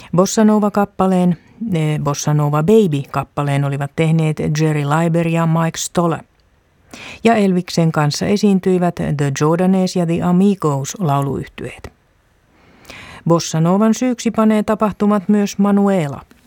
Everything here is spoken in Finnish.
Bossa Nova-kappaleen, Bossa Nova Baby-kappaleen olivat tehneet Jerry Leiber ja Mike Stoller. Ja Elviksen kanssa esiintyivät The Jordanes ja The Amigos lauluyhtyeet. Bossa Novan syyksi panee tapahtumat myös Manuela.